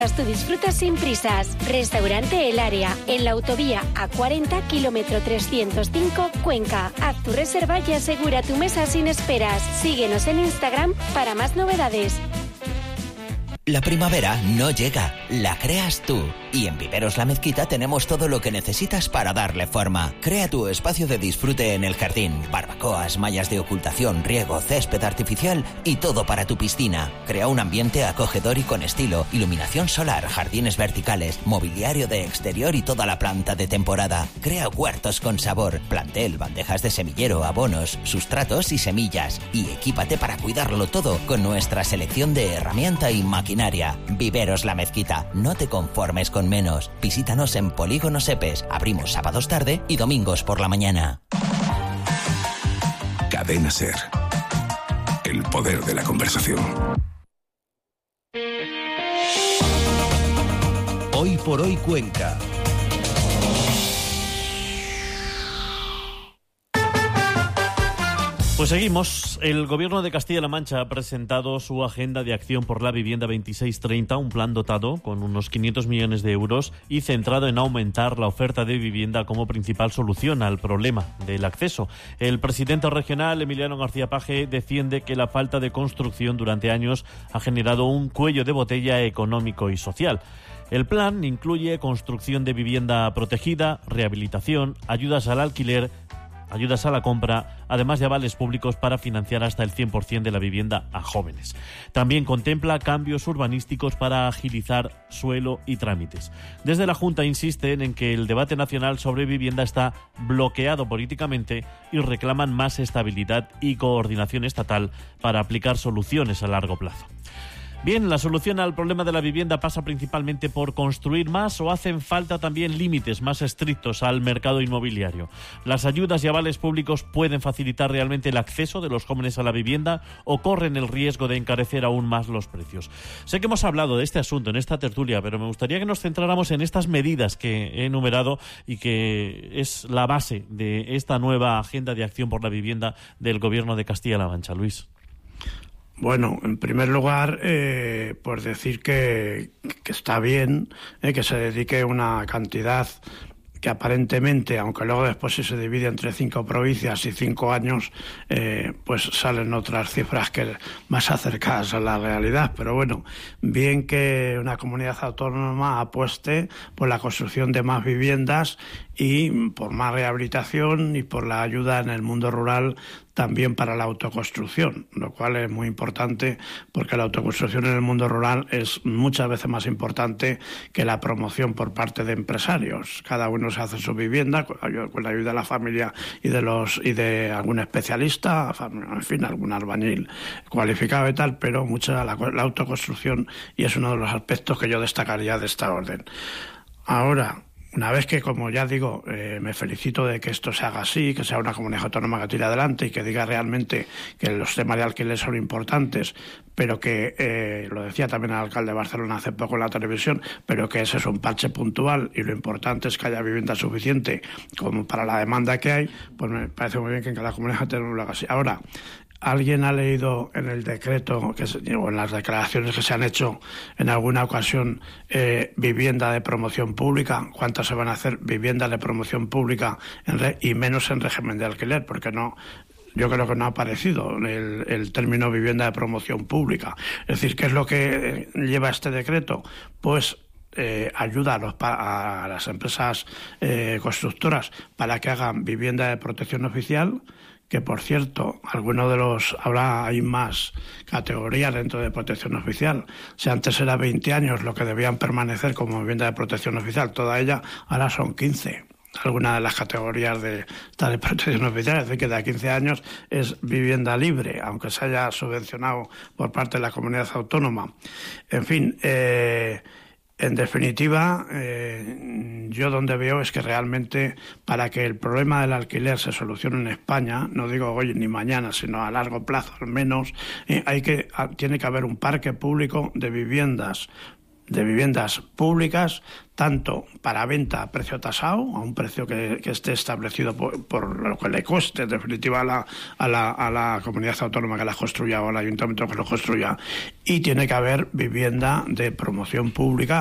Tú disfrutas sin prisas. Restaurante El Área, en la autovía A40, kilómetro 305, Cuenca. Haz tu reserva y asegura tu mesa sin esperas. Síguenos en Instagram para más novedades. La primavera no llega, la creas tú. Y en Viveros La Mezquita tenemos todo lo que necesitas para darle forma. Crea tu espacio de disfrute en el jardín. Barbacoas, mallas de ocultación, riego, césped artificial y todo para tu piscina. Crea un ambiente acogedor y con estilo. Iluminación solar, jardines verticales, mobiliario de exterior y toda la planta de temporada. Crea huertos con sabor, plantel, bandejas de semillero, abonos, sustratos y semillas. Y equípate para cuidarlo todo con nuestra selección de herramienta y maquinaria. Viveros La Mezquita. No te conformes con menos. Visítanos en Polígono Sepes. Abrimos sábados tarde y domingos por la mañana. Cadena SER. El poder de la conversación. Hoy por hoy Cuenca. Pues seguimos. El Gobierno de Castilla-La Mancha ha presentado su Agenda de Acción por la Vivienda 2630, un plan dotado con unos 500 millones de euros y centrado en aumentar la oferta de vivienda como principal solución al problema del acceso. El presidente regional, Emiliano García Paje, defiende que la falta de construcción durante años ha generado un cuello de botella económico y social. El plan incluye construcción de vivienda protegida, rehabilitación, ayudas al alquiler, ayudas a la compra, además de avales públicos para financiar hasta el 100% de la vivienda a jóvenes. También contempla cambios urbanísticos para agilizar suelo y trámites. Desde la Junta insisten en que el debate nacional sobre vivienda está bloqueado políticamente y reclaman más estabilidad y coordinación estatal para aplicar soluciones a largo plazo. Bien, la solución al problema de la vivienda pasa principalmente por construir más o hacen falta también límites más estrictos al mercado inmobiliario. Las ayudas y avales públicos pueden facilitar realmente el acceso de los jóvenes a la vivienda o corren el riesgo de encarecer aún más los precios. Sé que hemos hablado de este asunto en esta tertulia, pero me gustaría que nos centráramos en estas medidas que he enumerado y que es la base de esta nueva Agenda de Acción por la Vivienda del Gobierno de Castilla-La Mancha. Luis. Bueno, en primer lugar, pues decir que está bien que se dedique una cantidad que aparentemente, aunque luego después si se divide entre 5 provincias y 5 años, pues salen otras cifras que más acercadas a la realidad. Pero bueno, bien que una comunidad autónoma apueste por la construcción de más viviendas y por más rehabilitación y por la ayuda en el mundo rural también para la autoconstrucción, lo cual es muy importante porque la autoconstrucción en el mundo rural es muchas veces más importante que la promoción por parte de empresarios. Cada uno se hace su vivienda con la ayuda de la familia y de algún especialista, en fin, algún albañil cualificado y tal, pero mucha la autoconstrucción, y es uno de los aspectos que yo destacaría de esta orden. Ahora, una vez que, como ya digo, me felicito de que esto se haga así, que sea una comunidad autónoma que tire adelante y que diga realmente que los temas de alquiler son importantes, pero que, lo decía también el alcalde de Barcelona hace poco en la televisión, pero que ese es un parche puntual y lo importante es que haya vivienda suficiente como para la demanda que hay, pues me parece muy bien que en cada comunidad autónoma lo haga así. Ahora, ¿alguien ha leído en el decreto o en las declaraciones que se han hecho en alguna ocasión vivienda de promoción pública? ¿Cuántas se van a hacer viviendas de promoción pública y menos en régimen de alquiler? Porque no, yo creo que no ha aparecido el término vivienda de promoción pública. Es decir, ¿qué es lo que lleva este decreto? Pues ayuda a las empresas constructoras para que hagan vivienda de protección oficial, que por cierto, ahora hay más categorías dentro de protección oficial. Si antes era 20 años lo que debían permanecer como vivienda de protección oficial, toda ella, ahora son 15. Algunas de las categorías de protección oficial, es decir, que de a 15 años es vivienda libre, aunque se haya subvencionado por parte de la comunidad autónoma. En fin, en definitiva, yo donde veo es que realmente para que el problema del alquiler se solucione en España, no digo hoy ni mañana, sino a largo plazo al menos, tiene que haber un parque público de viviendas de viviendas públicas, tanto para venta a precio tasado, a un precio que esté establecido por lo que le cueste, en definitiva, a la comunidad autónoma que las construya o al ayuntamiento que lo construya, y tiene que haber vivienda de promoción pública